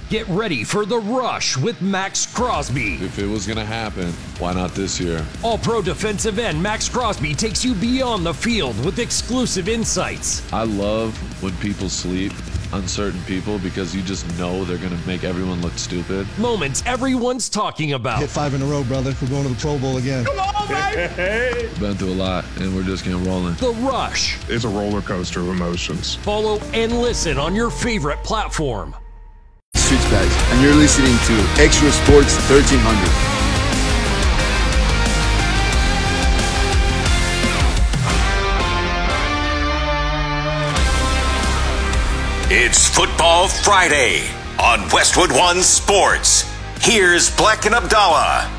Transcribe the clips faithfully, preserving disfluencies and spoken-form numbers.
Get ready for The Rush with Max Crosby. If it was going to happen, why not this year? All-pro defensive end Max Crosby takes you beyond the field with exclusive insights. I love when people sleep on certain people because you just know they're going to make everyone look stupid. Moments everyone's talking about. Hit five in a row, brother. We're going to the Pro Bowl again. Come on, baby! Been through a lot, and we're just getting rolling. The Rush. It's a roller coaster of emotions. Follow and listen on your favorite platform. Streets guys, and you're listening to Extra Sports thirteen hundred. It's Football Friday on Westwood One Sports. Here's Bleck and Abdallah.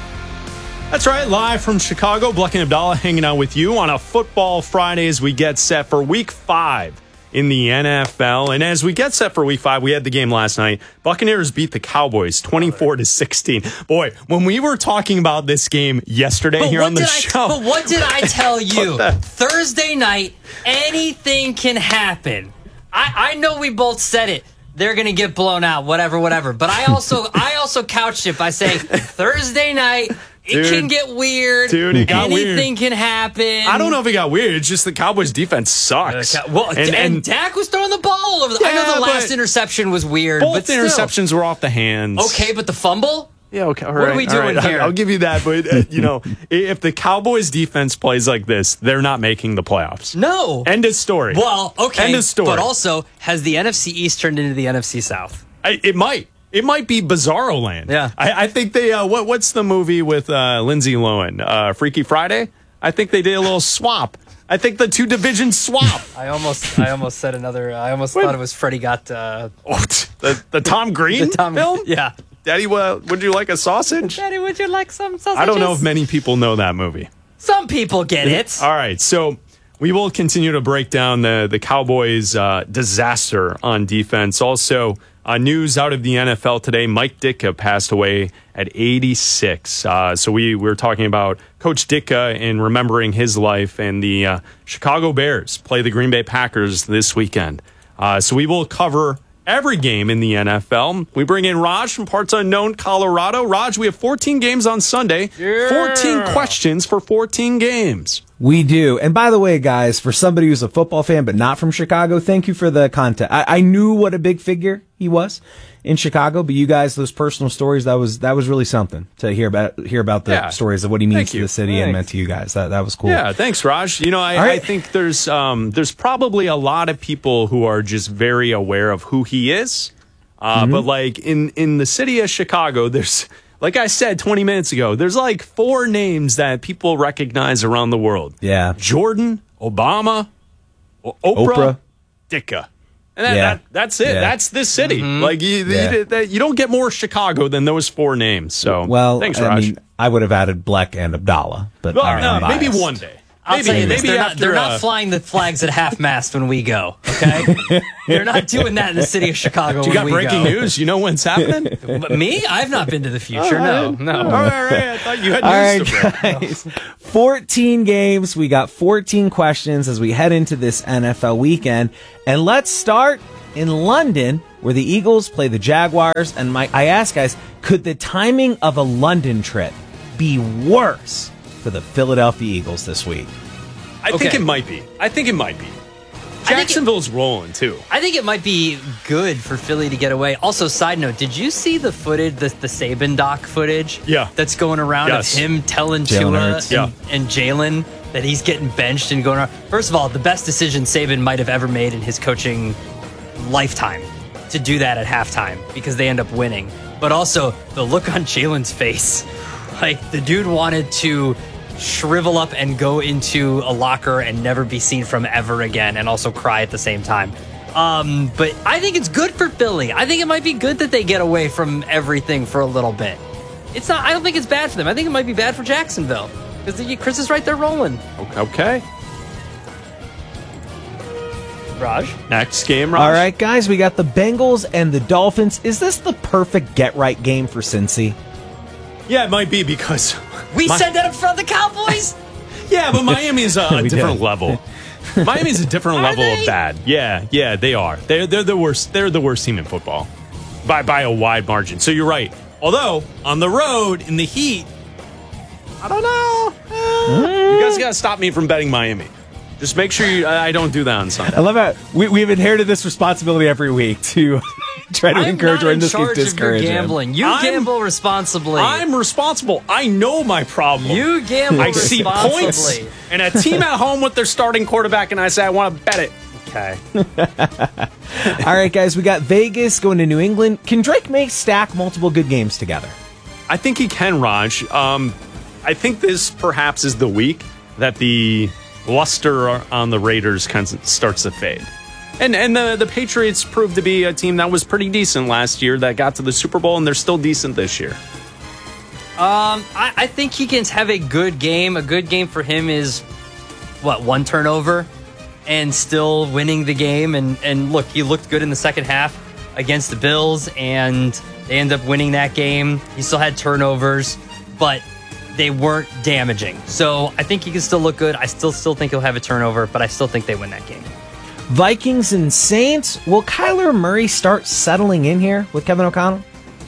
That's right, live from Chicago, Bleck and Abdallah hanging out with you on a Football Friday as we get set for Week five in the N F L. And as we get set for Week five, we had the game last night. Buccaneers beat the Cowboys twenty-four to sixteen. Boy, when we were talking about this game yesterday but here on the I, show. But what did I tell you? Thursday night, anything can happen. I, I know we both said it. They're going to get blown out, whatever, whatever. But I also I also couched it by saying Thursday night, it Dude, can get weird. Dude, it got Anything weird. can happen. I don't know if it got weird. It's just the Cowboys' defense sucks. Uh, well, and, and, and Dak was throwing the ball all over. The, yeah, I know the last interception was weird. Both but the still. interceptions were off the hands. Okay, but the fumble? Yeah, okay. All what right, are we doing right. here? I'll give you that. But, uh, you know, if the Cowboys' defense plays like this, they're not making the playoffs. No. End of story. Well, okay. End of story. But also, has the N F C East turned into the N F C South? I, it might. It might be Bizarro Land. Yeah. I, I think they, uh, what, what's the movie with uh, Lindsay Lohan? Uh, Freaky Friday? I think they did a little swap. I think the two divisions swap. I almost I almost said another, I almost What? thought it was Freddie got... Uh, oh, the, the Tom Green the Tom, film? Yeah. Daddy, uh, would you like a sausage? Daddy, would you like some sausages? I don't know if many people know that movie. Some people get it. All right, so we will continue to break down the, the Cowboys' uh, disaster on defense. Also, uh, news out of the N F L today, Mike Ditka passed away at eighty-six. Uh, so we, we were talking about Coach Ditka and remembering his life, and the uh, Chicago Bears play the Green Bay Packers this weekend. Uh, so we will cover every game in the N F L. We bring in Raj from Parts Unknown, Colorado. Raj, we have fourteen games on Sunday. Yeah. fourteen questions for fourteen games. We do. And by the way, guys, for somebody who's a football fan but not from Chicago, thank you for the content. I, I knew what a big figure he was in Chicago, but you guys, those personal stories, that was that was really something to hear about hear about the Yeah. stories of what he means Thank to you. the city Thanks. and meant to you guys. That that was cool. Yeah, thanks, Raj. You know, I, All right. I think there's um, there's probably a lot of people who are just very aware of who he is. Uh, Mm-hmm. But like in, in the city of Chicago, there's, like I said twenty minutes ago, there's like four names that people recognize around the world. Yeah. Jordan, Obama, o- Oprah, Oprah. Ditka. And that, Yeah. that, that's it. Yeah. That's this city. Like you, Yeah. you, you don't get more Chicago than those four names. So Well, thanks, I Raj. mean, I would have added Bleck and Abdallah, but Well, all right, no, I'm maybe biased. one day. I'll maybe tell you this, maybe they're, not, after, they're uh, not flying the flags at half-mast when we go, okay? They're not doing that in the city of Chicago You when got we breaking go. news? You know when's happening? But me? I've not been to the future, no. No. All right, all right. I thought you had All right, news to break. guys. fourteen games. We got fourteen questions as we head into this N F L weekend. And let's start in London, where the Eagles play the Jaguars. And my, I ask, guys, could the timing of a London trip be worse for the Philadelphia Eagles this week? I think Okay. it might be. I think it might be. think it- Jacksonville's rolling too. I think it might be good for Philly to get away. Also, side note, did you see the footage, the, the Saban doc footage? Yeah. That's going around Yes. of him telling Jalen Tua Hurts. and, and Jalen that he's getting benched and going around. First of all, the best decision Saban might have ever made in his coaching lifetime to do that at halftime because they end up winning. But also, the look on Jalen's face. Like, the dude wanted to shrivel up and go into a locker and never be seen from ever again, and also cry at the same time. Um, but I think it's good for Philly. I think it might be good that they get away from everything for a little bit. It's not. I don't think it's bad for them. I think it might be bad for Jacksonville because Chris is right there rolling. Okay. Raj, Next game, Raj. All right, guys, we got the Bengals and the Dolphins. Is this the perfect get-right game for Cincy? Yeah, it might be because we my- said that up front of the Cowboys. Yeah, but Miami's a, a We different did. level. Miami's a different Are level they? of bad. Yeah, yeah, they are. They're they're the worst. They're the worst team in football. by by a wide margin. So you're right. Although on the road in the heat, I don't know. Eh, you guys got to stop me from betting Miami. Just make sure you, I don't do that on Sunday. I love how we, we've inherited this responsibility every week to try to I'm encourage not or in this charge of your discourage him. gambling. You I'm- gamble responsibly. I'm responsible. I know my problem. you gamble I see responsibly. points and a team at home with their starting quarterback, and I say I want to bet it. Okay. All right, guys, we got Vegas going to New England. Can Drake make stack multiple good games together? I think he can, Raj. Um, I think this perhaps is the week that the luster on the Raiders kind of starts to fade. And and the, the Patriots proved to be a team that was pretty decent last year that got to the Super Bowl, and they're still decent this year. Um, I, I think he can have a good game. A good game for him is, what, one turnover and still winning the game. And, and look, he looked good in the second half against the Bills, and they ended up winning that game. He still had turnovers, but they weren't damaging. So I think he can still look good. I still still think he'll have a turnover, but I still think they win that game. Vikings and Saints. Will Kyler Murray start settling in here with Kevin O'Connell?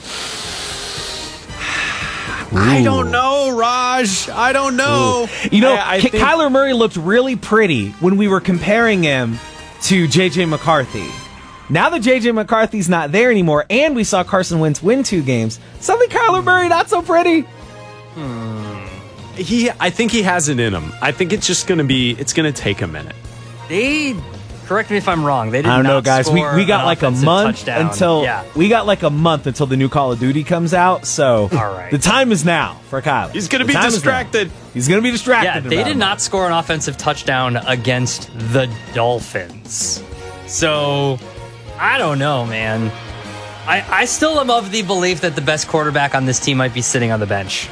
I don't know, Raj. I don't know. You know, I, I K- think- Kyler Murray looked really pretty when we were comparing him to J J McCarthy. Now that J J McCarthy's not there anymore, and we saw Carson Wentz win two games, suddenly Kyler Murray not so pretty. He, I think he has it in him. I think it's just going to be, it's going to take a minute. They, correct me if I'm wrong, they did I don't not know, guys. We score we got an like a offensive month touchdown. until Yeah. we got like a month until the new Call of Duty comes out. So All right. the time is now for Kyler. He's going to The be time is now. distracted. He's going to be distracted. Yeah, they about did it. not score an offensive touchdown against the Dolphins. So, I don't know, man. I, I still am of the belief that the best quarterback on this team might be sitting on the bench.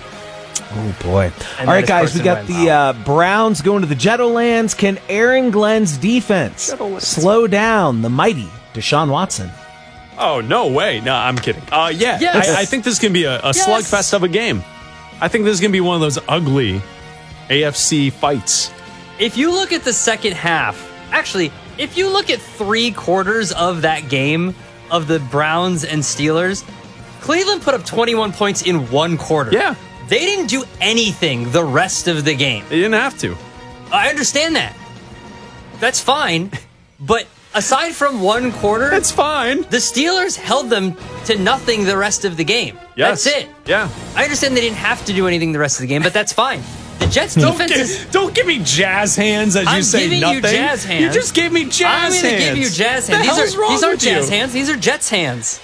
Oh boy! And All right, that guys, we Carson got Wentz. the uh, Browns going to the Jettolands. Can Aaron Glenn's defense slow down the mighty Deshaun Watson? Oh, no way. No, I'm kidding. Uh, yeah, Yes. I, I think this can be a, a Yes. slugfest of a game. I think this is going to be one of those ugly A F C fights. If you look at the second half, actually, if you look at three quarters of that game of the Browns and Steelers, Cleveland put up twenty-one points in one quarter. Yeah. They didn't do anything the rest of the game. They didn't have to. I understand that. That's fine. But aside from one quarter, It's fine. the Steelers held them to nothing the rest of the game. Yes. That's it. Yeah. I understand they didn't have to do anything the rest of the game, but that's fine. The Jets Don't defense is... give, don't give me jazz hands as you I'm say giving you nothing. jazz hands. You just gave me jazz I'm hands. going to give you jazz hands. The These, hell's are, wrong these aren't with jazz you? hands. These are Jets hands.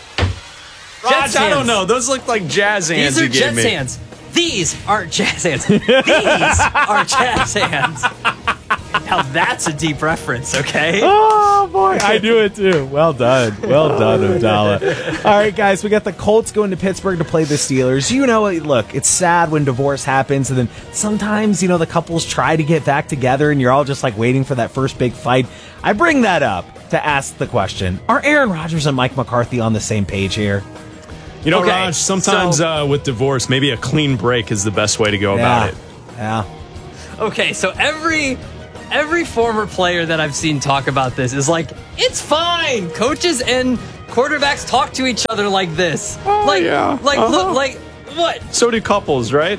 Raj, Jets I don't hands. know. Those look like jazz hands These are you gave Jets me. hands. These aren't jazz hands. These are jazz hands. Now that's a deep reference, okay? Oh boy, I do it too. Well done, well done, Abdallah. All right, guys, we got the Colts going to Pittsburgh to play the Steelers. You know, look, it's sad when divorce happens, and then sometimes you know the couples try to get back together, and you're all just like waiting for that first big fight. I bring that up to ask the question: are Aaron Rodgers and Mike McCarthy on the same page here? You know, Okay, Raj, sometimes so- uh, with divorce, maybe a clean break is the best way to go about it. Yeah. Okay, so every every former player that I've seen talk about this is like, it's fine. Coaches and quarterbacks talk to each other like this. Oh, like, yeah. like, Uh-huh. look, like, what? So do couples, right?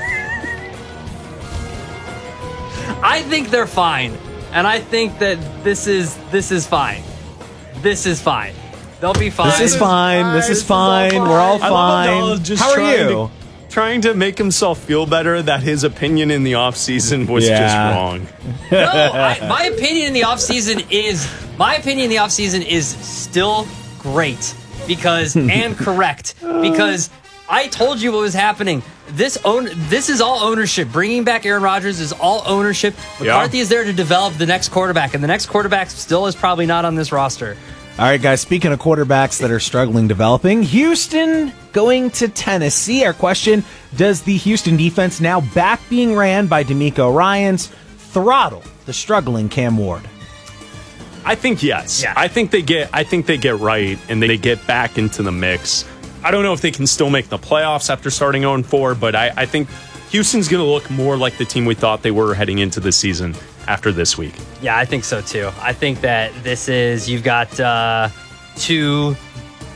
I think they're fine, and I think that this is this is fine. This is fine. They'll be fine. This is fine. This is fine. We're all I love Abdallah fine. just How are trying you? To, trying to make himself feel better that his opinion in the offseason was Yeah. just wrong. No, I, my opinion in the offseason is my opinion in the offseason is still great because and correct because I told you what was happening. This own this is all ownership. Bringing back Aaron Rodgers is all ownership. McCarthy is there to develop the next quarterback, and the next quarterback still is probably not on this roster. All right, guys, speaking of quarterbacks that are struggling developing, Houston going to Tennessee. Our question, does the Houston defense, now back being ran by DeMeco Ryans, throttle the struggling Cam Ward? I think yes. Yeah. I think they get I think they get right and they get back into the mix. I don't know if they can still make the playoffs after starting oh and four, but I, I think Houston's going to look more like the team we thought they were heading into the season after this week. Yeah, I think so too. I think that this is you've got uh, two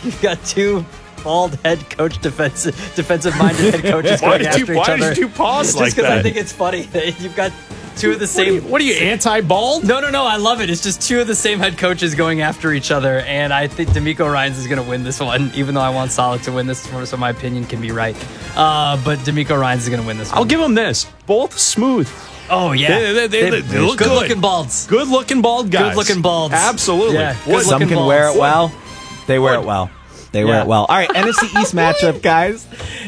You've got two bald head coach, defensive defensive minded head coaches Why going did after you- each why other. did you pause Just like because I that? think it's funny that you've got two of the What are same. you, what are you anti-bald? No, no, no. I love it. It's just two of the same head coaches going after each other, and I think D'Amico Ryans is going to win this one, even though I want Saleh to win this one, so my opinion can be right. Uh, but D'Amico Ryans is going to win this one. I'll give him this. Both smooth. Oh, yeah. They, they, they, they, they look good. Good-looking balds. Good looking bald guys. Good-looking balds. Absolutely. Yeah, Wood. Some can balls. wear it Wood. well. They wear it well. They wear Yeah. it well. All right, N F C East matchup, guys.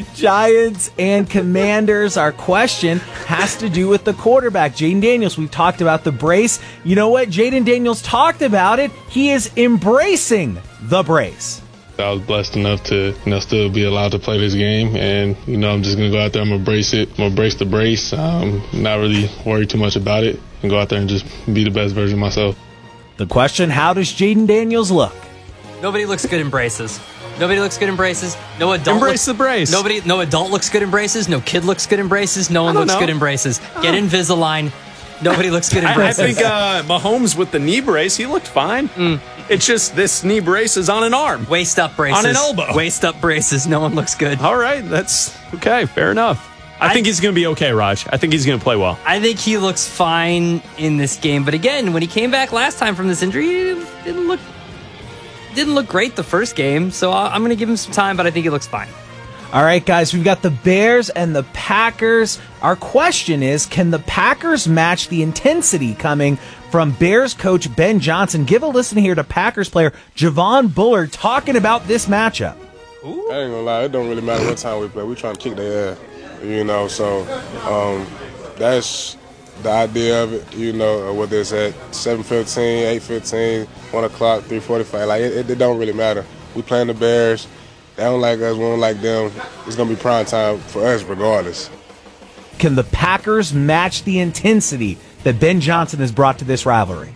Giants and Commanders. Our question has to do with the quarterback, Jaden Daniels. We've talked about the brace. You know what? Jaden Daniels talked about it. He is embracing the brace. I was blessed enough to, you know, still be allowed to play this game, and you know, I'm just gonna go out there. I'm gonna brace it. I'm gonna brace the brace. Um, not really worry too much about it, and go out there and just be the best version of myself. The question: how does Jaden Daniels look? Nobody looks good in braces. Nobody looks good in braces. No adult Embrace looks, the brace. Nobody, no adult looks good in braces. No kid looks good in braces. No one don't looks know. good in braces. Get Invisalign. Nobody looks good in I, I braces. think uh, Mahomes with the knee brace, he looked fine. Mm. It's just this knee brace is on an arm. Waist up braces. On an elbow. Waist up braces. No one looks good. All right, that's okay. Fair enough. I, I- think he's going to be okay, Raj. I think he's going to play well. I think he looks fine in this game. But again, when he came back last time from this injury, he didn't look didn't look great the first game. So I- I'm going to give him some time, but I think he looks fine. All right, guys, we've got the Bears and the Packers. Our question is, can the Packers match the intensity coming from Bears coach Ben Johnson? Give a listen here to Packers player Javon Bullard talking about this matchup. I ain't gonna lie, it don't really matter what time we play. We trying to kick their ass, you know. So um, that's the idea of it, you know. Whether it's at seven fifteen, eight fifteen, one o'clock, three forty-five, like it, it, it don't really matter. We playing the Bears. They don't like us, we don't like them. It's gonna be prime time for us, regardless. Can the Packers match the intensity that Ben Johnson has brought to this rivalry?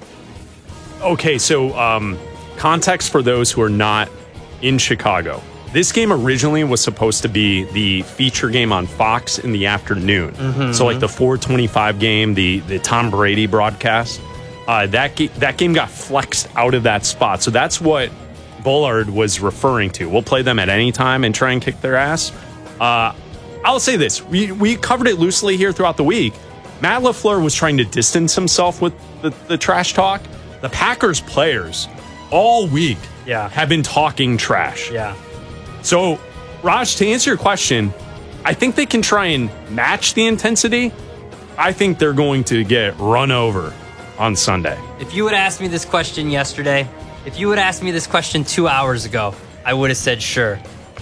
Okay, so um, context for those who are not in Chicago. This game originally was supposed to be the feature game on Fox in the afternoon. Mm-hmm. So like the four twenty-five game, the, the Tom Brady broadcast, uh, that, ga- that game got flexed out of that spot. So that's what Bullard was referring to. We'll play them at any time and try and kick their ass. Uh, I'll say this. We, we covered it loosely here throughout the week. Matt LaFleur was trying to distance himself with the, the trash talk. The Packers players all week Yeah. have been talking trash. Yeah. So, Raj, to answer your question, I think they can try and match the intensity. I think they're going to get run over on Sunday. If you would ask me this question yesterday, if you would ask me this question two hours ago, I would have said sure.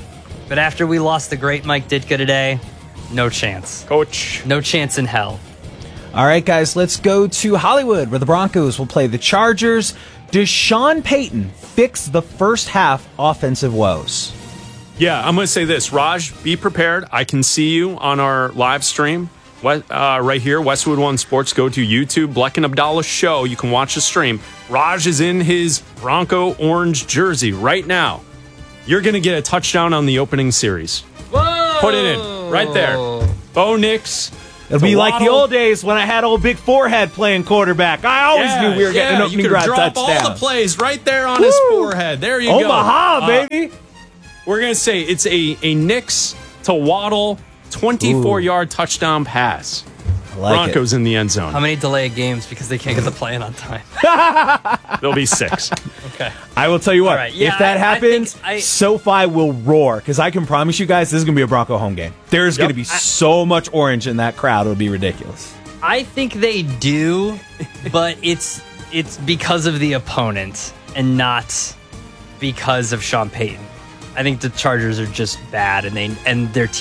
But after we lost the great Mike Ditka today, no chance. Coach. No chance in hell. All right, guys, let's go to Hollywood, where the Broncos will play the Chargers. Does Sean Payton fix the first half offensive woes? Yeah, I'm going to say this. Raj, be prepared. I can see you on our live stream what, uh, right here, Westwood One Sports. Go to YouTube, Bleck and Abdallah Show. You can watch the stream. Raj is in his Bronco orange jersey right now. You're going to get a touchdown on the opening series. Whoa! Put it in right there. Bo Nix. It'll be like the old days when I had old Big Forehead playing quarterback. I always Yeah, knew we were getting yeah, an opening you drive could drop touchdown. all the plays right there on his Woo! forehead. There you go. Omaha, Uh, baby. We're going to say it's a, a Knicks to Waddle twenty-four-yard touchdown pass. I like Broncos in the end zone. How many delayed games because they can't get the play in on time? There'll be six. Okay. I will tell you what, All right, yeah, if that I- I happens, think I- SoFi will roar, because I can promise you guys this is going to be a Bronco home game. There's going to be so much orange in that crowd, it'll be ridiculous. I think they do, but it's it's because of the opponent and not because of Sean Payton. I think the Chargers are just bad, and they and their team